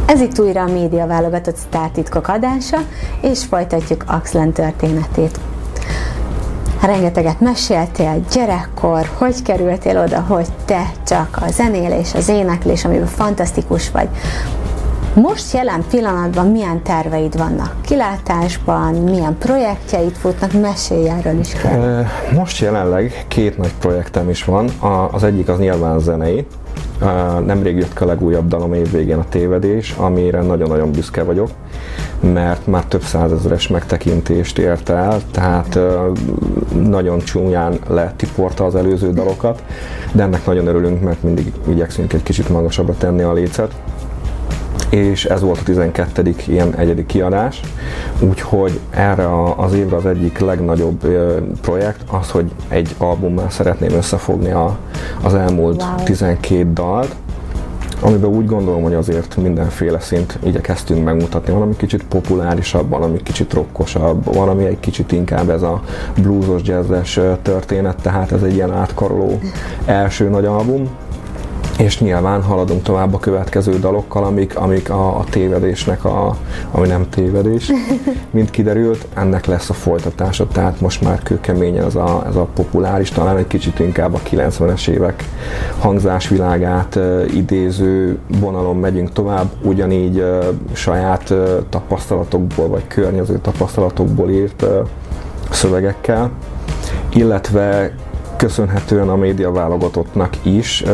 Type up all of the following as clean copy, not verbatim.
Ez itt újra a Média Válogatott Sztártitkok adása, és folytatjuk Axlen történetét. Rengeteget meséltél, gyerekkor, hogy kerültél oda, hogy te csak a zenélés, az éneklés, amiben fantasztikus vagy. Most jelen pillanatban milyen terveid vannak? Kilátásban, milyen projektjeid futnak? Mesélj erről is kell. Most jelenleg 2 nagy projektem is van. Az egyik az nyilván zenei. Nemrég jött a legújabb dalom évvégén, a Tévedés, amire nagyon-nagyon büszke vagyok, mert már több százezeres megtekintést ért el, tehát nagyon csúnyán letiporta az előző dalokat, de ennek nagyon örülünk, mert mindig igyekszünk egy kicsit magasabbra tenni a lécet. És ez volt a 12. ilyen egyedi kiadás, úgyhogy erre az évre az egyik legnagyobb projekt az, hogy egy albummal szeretném összefogni az elmúlt 12 dalt, amiben úgy gondolom, hogy azért mindenféle szint igyekeztünk megmutatni. Van, ami kicsit populárisabb, van, ami kicsit rockosabb, van, ami egy kicsit inkább ez a bluesos, jazzes történet, tehát ez egy ilyen átkaroló első nagy album. És nyilván haladunk tovább a következő dalokkal, amik a tévedésnek, ami nem tévedés, mint kiderült, ennek lesz a folytatása, tehát most már kőkeményen ez a populáris, talán egy kicsit inkább a 90-es évek hangzásvilágát idéző vonalon megyünk tovább, ugyanígy saját tapasztalatokból, vagy környező tapasztalatokból írt szövegekkel, illetve köszönhetően a Média Válogatottnak is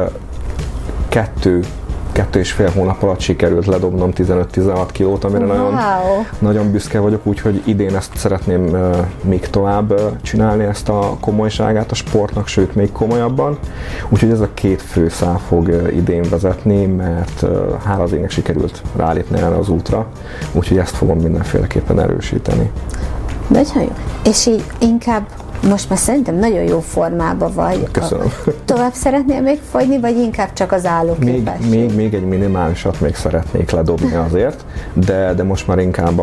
2,5 hónap alatt sikerült ledobnom 15-16 kilót, amire nagyon büszke vagyok, úgyhogy idén ezt szeretném még tovább csinálni, ezt a komolyságát a sportnak, sőt még komolyabban. Úgyhogy ez a 2 fő szál fog idén vezetni, mert hála az égnek sikerült rálépni erre az útra, úgyhogy ezt fogom mindenféleképpen erősíteni. Nagyon jó. És így inkább most már szerintem nagyon jó formában vagy. Köszönöm. Tovább szeretnél még fogyni, vagy inkább csak az állóképesség? Még egy minimálisat még szeretnék ledobni azért, de most már inkább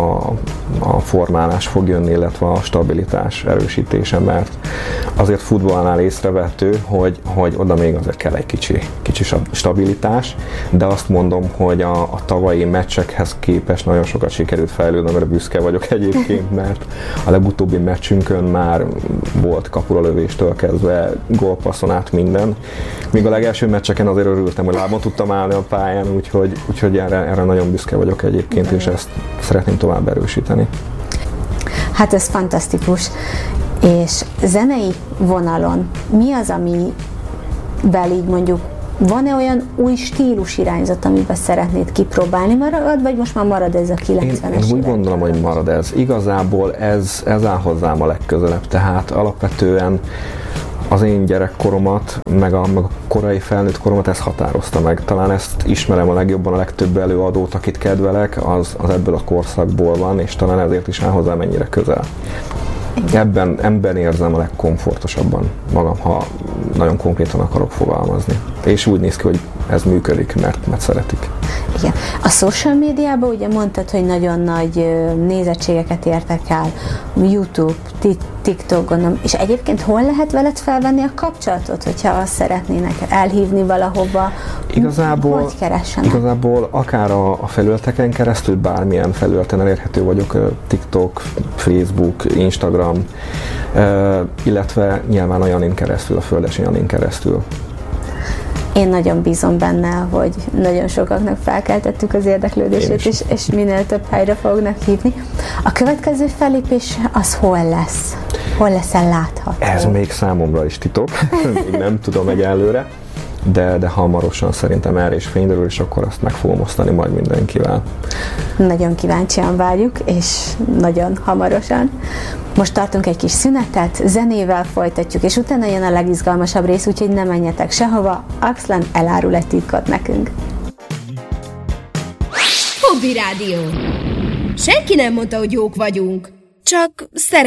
a formálás fog jönni, illetve a stabilitás erősítése, mert azért futballnál észrevehető, hogy oda még azért kell egy kicsi stabilitás, de azt mondom, hogy a tavalyi meccsekhez képest nagyon sokat sikerült fejlődni, amire büszke vagyok egyébként, mert a legutóbbi meccsünkön már volt kapuralövéstől kezdve gólpasszon át minden. Míg a legelső meccseken azért örültem, hogy lábon tudtam állni a pályán, úgyhogy erre nagyon büszke vagyok egyébként, és ezt szeretném tovább erősíteni. Hát ez fantasztikus. És zenei vonalon mi az, amivel így mondjuk van-e olyan új stílus irányzat, amiben szeretnéd kipróbálni marad, vagy most már marad ez a 90-es Én úgy gondolom, hogy marad ez. Igazából ez áll hozzám a legközelebb, tehát alapvetően az én gyerekkoromat, meg a korai felnőtt koromat ez határozta meg. Talán ezt ismerem a legjobban, a legtöbb előadót, akit kedvelek, az ebből a korszakból van, és talán ezért is áll hozzám ennyire közel. Ebben érzem a legkomfortosabban magam, ha nagyon konkrétan akarok fogalmazni. És úgy néz ki, hogy ez működik, mert szeretik. Igen. A social médiában ugye mondtad, hogy nagyon nagy nézettségeket értek el, YouTube, TikTok, gondolom, és egyébként hol lehet veled felvenni a kapcsolatot, hogyha azt szeretnének elhívni valahova? Hogy keressenek? Igazából akár a felületeken keresztül, bármilyen felületen elérhető vagyok, TikTok, Facebook, Instagram, illetve nyilván a Janin keresztül, a Földesi Janin keresztül. Én nagyon bízom benne, hogy nagyon sokaknak felkeltettük az érdeklődését, és minél több helyre fognak hívni. A következő fellépés az hol lesz? Hol leszel látható? Ez még számomra is titok, még nem tudom egyelőre, de hamarosan szerintem erre is fényderül, és akkor azt meg fogom osztani majd mindenkivel. Nagyon kíváncsian várjuk, és nagyon hamarosan. Most tartunk egy kis szünetet, zenével folytatjuk, és utána jön a legizgalmasabb rész, úgyhogy ne menjetek sehova, Axlen elárul egy titkot nekünk. Hobby Rádió. Senki nem mondta, hogy jók vagyunk, csak